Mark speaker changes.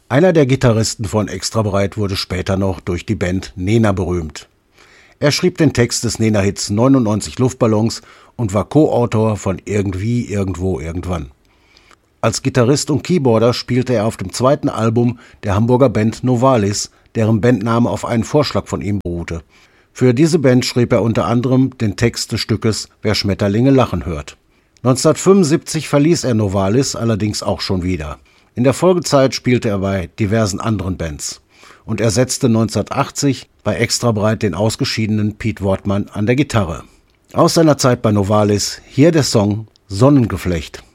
Speaker 1: Einer der Gitarristen von Extra Breit wurde später noch durch die Band Nena berühmt. Er schrieb den Text des Nena-Hits 99 Luftballons und war Co-Autor von Irgendwie, Irgendwo, Irgendwann. Als Gitarrist und Keyboarder spielte er auf dem zweiten Album der Hamburger Band Novalis, deren Bandname auf einen Vorschlag von ihm beruhte. Für diese Band schrieb er unter anderem den Text des Stückes Wer Schmetterlinge lachen hört. 1975 verließ er Novalis allerdings auch schon wieder. In der Folgezeit spielte er bei diversen anderen Bands und ersetzte 1980 bei Extra Breit den ausgeschiedenen Piet Wortmann an der Gitarre. Aus seiner Zeit bei Novalis hier der Song Sonnengeflecht.